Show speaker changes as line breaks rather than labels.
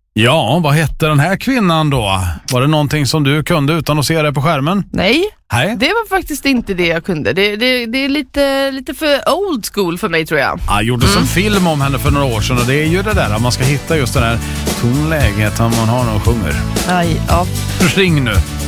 Ja, vad hette den här kvinnan då? Var det någonting som du kunde utan att se det på skärmen?
Nej,
Nej.
det var faktiskt inte det jag kunde. Det är lite för old school för mig, tror jag.
Ja, gjordes en film om henne för några år sedan och det är ju det där att man ska hitta just den här tonläget när man har någon och sjunger.
Aj, ja.
Ring nu.